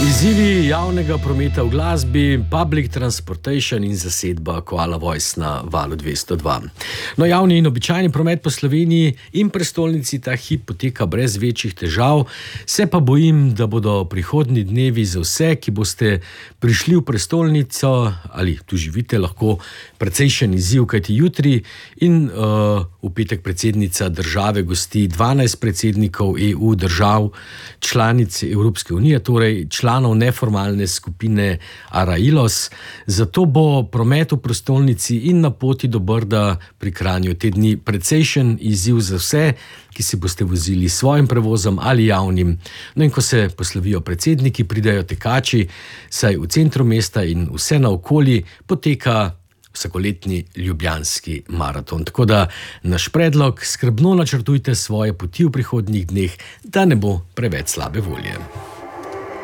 Izzivi javnega prometa v glasbi, public transportation in zasedba Koala Voice na valu 202. No, javni in običajni promet po Sloveniji in prestolnici ta hip poteka brez večjih težav, se pa bojim, da bodo prihodnji dnevi za vse, ki boste prišli v prestolnico ali tu živite, lahko precejšen izziv, kajti jutri in v petek predsednica države gosti 12 predsednikov EU držav članic Evropske unije, torej članov neformalne skupine Arailos. Zato bo promet v prestolnici in na poti do Brda pri Kranju te dni precejšen izziv za vse, ki se boste vozili s svojim prevozom ali javnim. No, in ko se poslovijo predsedniki, pridejo tekači, saj v centru mesta in vse naokoli poteka vsakoletni ljubljanski maraton. Tako da naš predlog: skrbno načrtujte svoje poti v prihodnjih dneh, da ne bo preveč slabe volje.